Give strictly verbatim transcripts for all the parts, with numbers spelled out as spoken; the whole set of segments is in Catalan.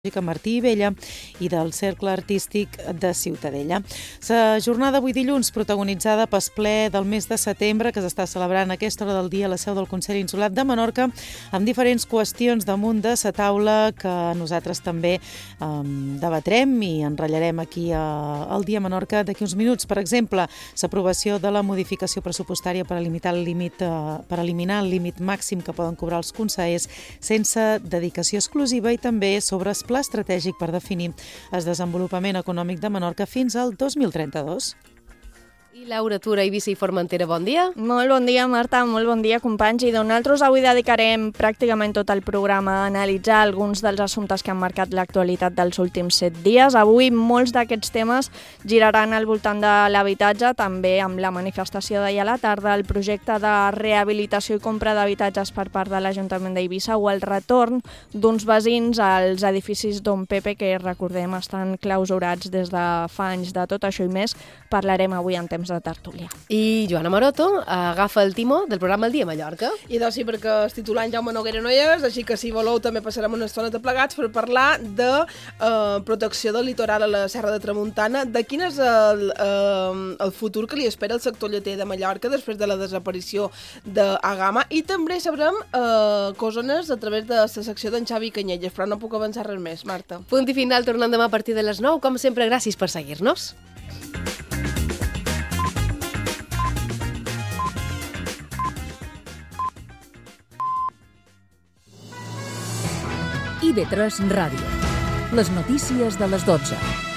Martí i Vella i del Cercle Artístic de Ciutadella. La jornada avui dilluns protagonitzada pel ple del mes de setembre que s'està celebrant a aquesta hora del dia a la seu del Consell Insular de Menorca amb diferents qüestions damunt de la taula que nosaltres també um, debatrem i enratllarem aquí a, al Dia Menorca d'aquí uns minuts. Per exemple, l'aprovació de la modificació pressupostària per limitar el límit, uh, per eliminar el límit màxim que poden cobrar els consellers sense dedicació exclusiva i també sobre el pla estratègic per definir el desenvolupament econòmic de Menorca fins al dos mil trenta-dos. I Laura Tura, Eivissa i Formentera, bon dia. Molt bon dia, Marta, molt bon dia, companys. I nosaltres avui dedicarem pràcticament tot el programa a analitzar alguns dels assumptes que han marcat l'actualitat dels últims set dies. Avui molts d'aquests temes giraran al voltant de l'habitatge, també amb la manifestació d'ahir a la tarda, el projecte de rehabilitació i compra d'habitatges per part de l'Ajuntament d'Eivissa o el retorn d'uns veïns als edificis Don Pepe que, recordem, estan clausurats des de fa anys. De tot això i més parlarem avui en temps de tertúlia. I Joana Maroto agafa el timó del programa El Dia Mallorca. I doncs sí, perquè el titular Jaume Noguera no hi és, així que si voleu també passarem una estona de plegats per parlar de eh, protecció del litoral a la Serra de Tramuntana, de quin és el, eh, el futur que li espera el sector lleter de Mallorca després de la desaparició d'Agama, i també sabrem eh, cosones a través de la secció d'en Xavi Canyelles, però no puc avançar res més, Marta. Punt i final, tornant demà a partir de les nou. Com sempre, gràcies per seguir-nos. I V tres Ràdio. Les notícies de les dotze.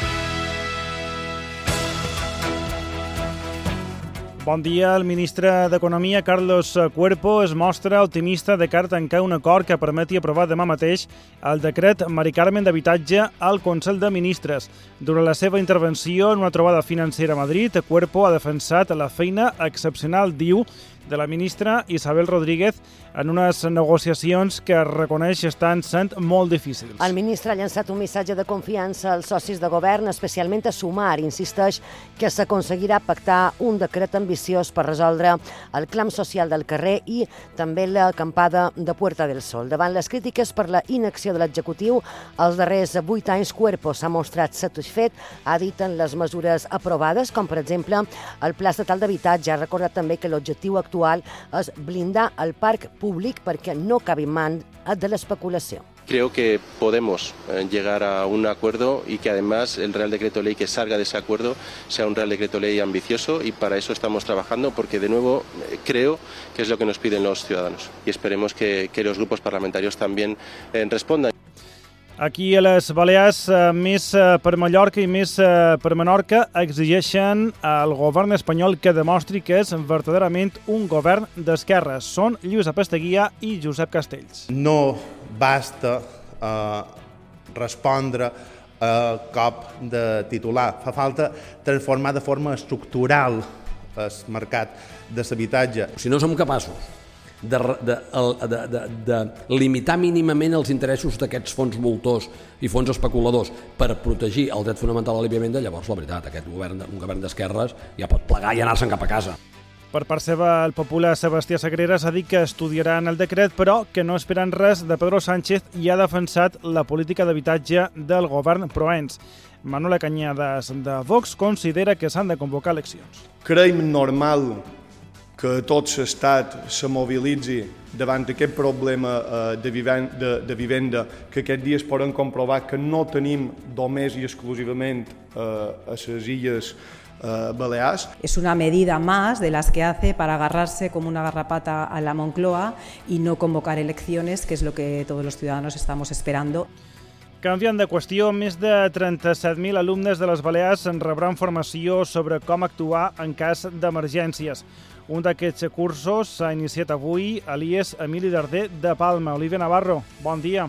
Bon dia. El ministre d'Economia, Carlos Cuerpo, es mostra optimista de cara a tancar un acord que permeti aprovar demà mateix el decret Mari Carmen d'habitatge al Consell de Ministres. Durant la seva intervenció en una trobada financera a Madrid, Cuerpo ha defensat la feina excepcional, diu, de la ministra Isabel Rodríguez en unes negociacions que reconeix estan sent molt difícils. El ministre ha llançat un missatge de confiança als socis de govern, especialment a Sumar. Insisteix que s'aconseguirà pactar un decret ambiciós per resoldre el clam social del carrer i també l'acampada de Puerta del Sol. Davant les crítiques per la inacció de l'executiu, els darrers vuit anys Cuerpo s'ha mostrat satisfet, ha dit en les mesures aprovades, com per exemple el Pla Estatal d'Habitatge. Ha recordat també que l'objectiu actual es blindar el parc públic perquè no cabi mans de l'especulació. Creo que podemos llegar a un acuerdo y que además el Real Decreto Ley que salga de ese acuerdo sea un Real Decreto Ley ambicioso, y para eso estamos trabajando porque de nuevo creo que es lo que nos piden los ciudadanos y esperemos que, que los grupos parlamentarios también eh, respondan. Aquí a les Balears, més per Mallorca i més per Menorca, exigeixen al govern espanyol que demostri que és verdaderament un govern d'esquerres. Són Lluís Apasteguia i Josep Castells. No basta eh, respondre a cop de titular. Fa falta transformar de forma estructural el mercat de l'habitatge. Si no som capaços De, de, de, de, de limitar mínimament els interessos d'aquests fons voltors i fons especuladors per protegir el dret fonamental a la vivenda, llavors, la veritat, aquest govern, un govern d'esquerres ja pot plegar i anar-se'n cap a casa. Per part seva, el popular Sebastià Sagreras ha dit que estudiaran el decret, però que no esperen res de Pedro Sánchez i ha defensat la política d'habitatge del govern proens. Manuela Cañadas, de Vox, considera que s'han de convocar eleccions. Creiem normal que tot l'estat se mobilitzi davant d'aquest problema eh, de, viven de, de vivenda, que aquests dies poden comprovar que no tenim només i exclusivament eh, a les Illes eh, Balears. Es una medida más de las que hace para agarrarse como una garrapata a la Moncloa y no convocar elecciones, que es lo que todos los ciudadanos estamos esperando. Canviant de qüestió, més de trenta-set mil alumnes de les Balears rebran formació sobre com actuar en cas d'emergències. Un d'aquests cursos s'ha iniciat avui a l'I E S Emili Darder de Palma. Olivia Navarro, bon dia.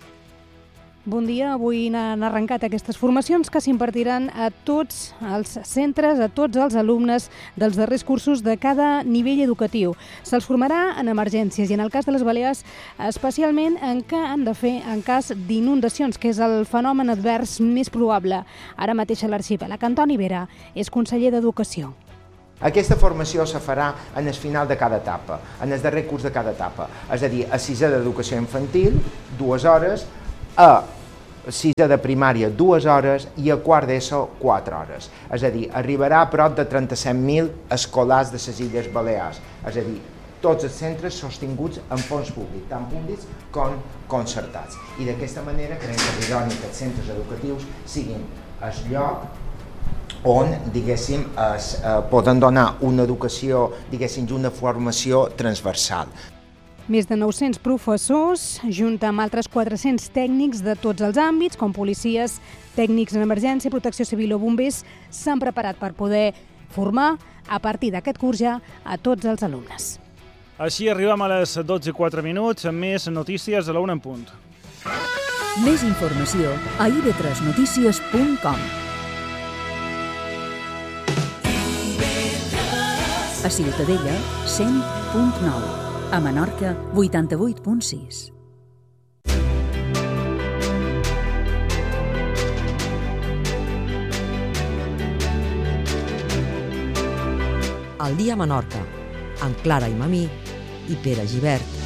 Bon dia. Avui han arrencat aquestes formacions que s'impartiran a tots els centres, a tots els alumnes dels darrers cursos de cada nivell educatiu. Se'ls formarà en emergències i en el cas de les Balears especialment en què han de fer en cas d'inundacions, que és el fenomen advers més probable. Ara mateix a l'arxipèlag. Antoni Vera és conseller d'Educació. Aquesta formació se farà en el final de cada etapa, en el darrer curs de cada etapa, és a dir, a sisè d'educació infantil, dues hores, a sisè de primària dues hores i a quart d'ESO quatre hores. És a dir, arribarà a prop de trenta-set mil escolars de les Illes Balears. És a dir, tots els centres sostinguts amb fons públics, tant públics com concertats. I d'aquesta manera creiem que és idoni que els centres educatius siguin el lloc on, diguéssim, es, eh, poden donar una educació, diguéssim, una formació transversal. Més de nou-cents professors, junt amb altres quatre-cents tècnics de tots els àmbits, com policies, tècnics en emergència, protecció civil o bombers, s'han preparat per poder formar, a partir d'aquest curs ja, a tots els alumnes. Així arribem a les dotze i quatre minuts amb més notícies a la una en punt. Més informació a i ve tres notícies punt com. A Ciutadella, cent punt nou. A Menorca, vuitanta-vuit punt sis. El dia a Menorca, amb Clara i Mamí i Pere Gibert.